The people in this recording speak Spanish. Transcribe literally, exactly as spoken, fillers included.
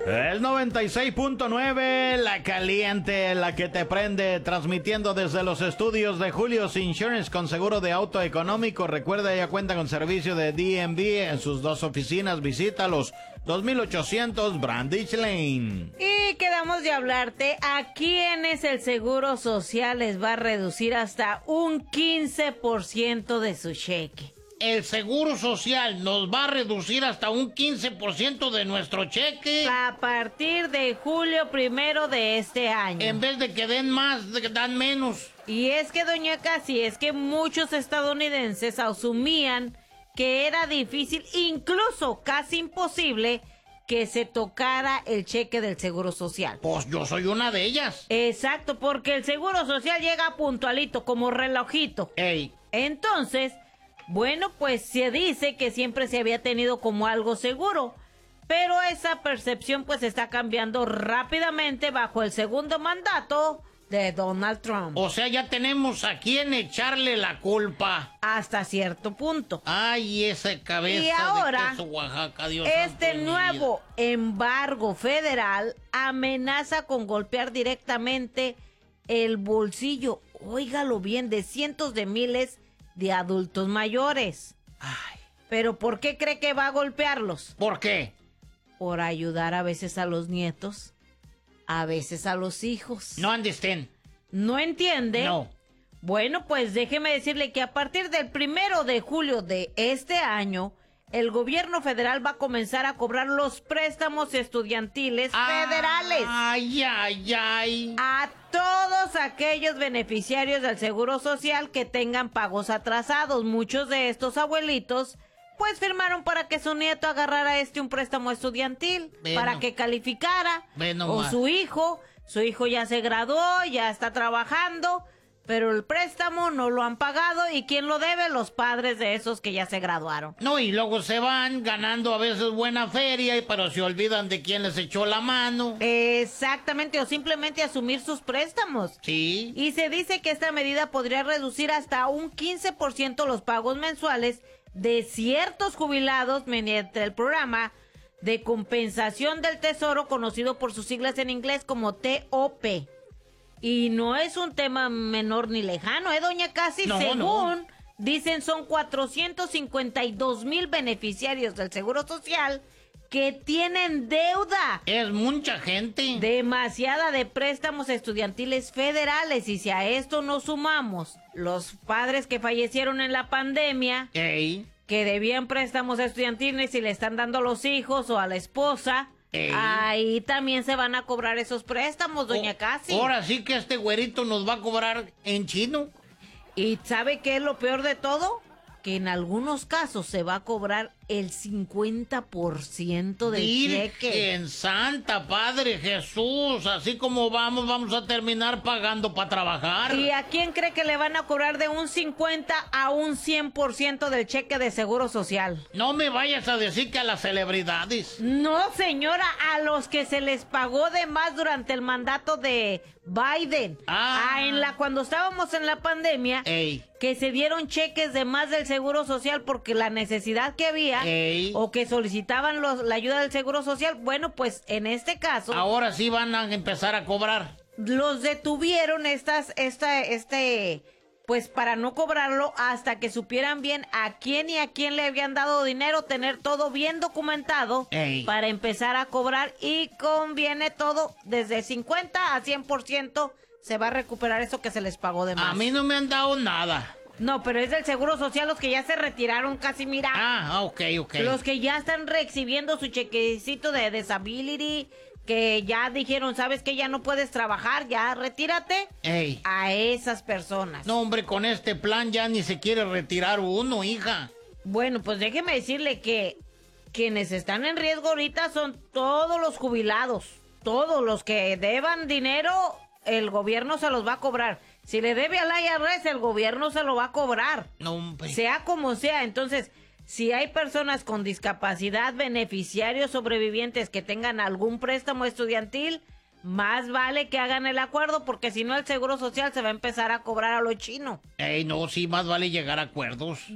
El noventa y seis punto nueve, la caliente, la que te prende, transmitiendo desde los estudios de Julio's Insurance con seguro de auto económico. Recuerda, ella cuenta con servicio de D M V en sus dos oficinas. Visítalos, dos mil ochocientos Brandich Lane. Y quedamos de hablarte a quienes el Seguro Social les va a reducir hasta un quince por ciento de su cheque. El Seguro Social nos va a reducir hasta un quince por ciento de nuestro cheque. A partir de julio primero de este año. En vez de que den más, dan menos. Y es que, doña Casi, es que muchos estadounidenses asumían que era difícil, incluso casi imposible, que se tocara el cheque del Seguro Social. Pues yo soy una de ellas. Exacto, porque el Seguro Social llega puntualito, como relojito. Ey. Entonces, bueno, pues se dice que siempre se había tenido como algo seguro, pero esa percepción pues está cambiando rápidamente bajo el segundo mandato de Donald Trump. O sea, ya tenemos a quien echarle la culpa. Hasta cierto punto. Ay, esa cabeza y ahora, de queso Oaxaca, Dios este santo de mi nuevo vida. embargo federal amenaza con golpear directamente el bolsillo, óigalo bien, de cientos de miles de adultos mayores. Ay. ¿Pero por qué cree que va a golpearlos? ¿Por qué? Por ayudar a veces a los nietos, a veces a los hijos. No understand. ¿No entiende? No. Bueno, pues déjeme decirle que a partir del primero de julio de este año, el gobierno federal va a comenzar a cobrar los préstamos estudiantiles federales. Ay, ay, ay. A todos aquellos beneficiarios del Seguro Social que tengan pagos atrasados. Muchos de estos abuelitos pues firmaron para que su nieto agarrara este un préstamo estudiantil, Bueno. para que calificara. Bueno, o ma. su hijo, su hijo ya se graduó, ya está trabajando, pero el préstamo no lo han pagado. ¿Y quién lo debe? Los padres de esos que ya se graduaron. No, y luego se van ganando a veces buena feria, pero se olvidan de quién les echó la mano. Exactamente, o simplemente asumir sus préstamos. Sí. Y se dice que esta medida podría reducir hasta un quince por ciento los pagos mensuales de ciertos jubilados mediante el programa de compensación del tesoro, conocido por sus siglas en inglés como T O P. Y no es un tema menor ni lejano, ¿eh, doña Casi? No, Según no. dicen, son cuatrocientos cincuenta y dos mil beneficiarios del Seguro Social que tienen deuda. Es mucha gente. Demasiada de préstamos estudiantiles federales. Y si a esto nos sumamos los padres que fallecieron en la pandemia, Ey. que debían préstamos estudiantiles y le están dando a los hijos o a la esposa, Ey. ahí también se van a cobrar esos préstamos, doña O- Casi. Ahora sí que este güerito nos va a cobrar en chino. ¿Y sabe qué es lo peor de todo? Que en algunos casos se va a cobrar el cincuenta por ciento del cheque. Virgen Santa, Padre Jesús, así como vamos, vamos a terminar pagando para trabajar. ¿Y a quién cree que le van a cobrar de un cincuenta a un cien por ciento del cheque de Seguro Social? No me vayas a decir que a las celebridades. No, señora, a los que se les pagó de más durante el mandato de Biden. Ah. Ah, en la cuando estábamos en la pandemia, Ey. que se dieron cheques de más del Seguro Social porque la necesidad que había, Ey. o que solicitaban los, la ayuda del Seguro Social. Bueno, pues en este caso Ahora sí van a empezar a cobrar. los detuvieron estas, esta, este, pues para no cobrarlo hasta que supieran bien a quién y a quién le habían dado dinero, tener todo bien documentado. Ey. Para empezar a cobrar, y conviene todo desde cincuenta a cien por ciento se va a recuperar eso que se les pagó de más. A mí no me han dado nada. No, pero es del Seguro Social los que ya se retiraron casi, mira. Ah, ok, ok. Los que ya están recibiendo su chequecito de disability, que ya dijeron, ¿sabes qué? Ya no puedes trabajar, ya retírate. Ey. A esas personas. No, hombre, con este plan ya ni se quiere retirar uno, hija. Bueno, pues déjeme decirle que quienes están en riesgo ahorita son todos los jubilados. Todos los que deban dinero, el gobierno se los va a cobrar. Si le debe al I R S, el gobierno se lo va a cobrar. No, hombre. Sea como sea. Entonces, si hay personas con discapacidad, beneficiarios sobrevivientes que tengan algún préstamo estudiantil, más vale que hagan el acuerdo, porque si no el Seguro Social se va a empezar a cobrar a lo chino. Ey, no, sí, más vale llegar a acuerdos.